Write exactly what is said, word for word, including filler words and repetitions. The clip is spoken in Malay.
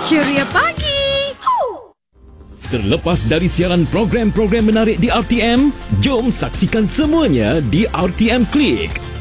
Ceria pagi. Terlepas dari siaran program-program menarik di R T M, jom saksikan semuanya di R T M Klik.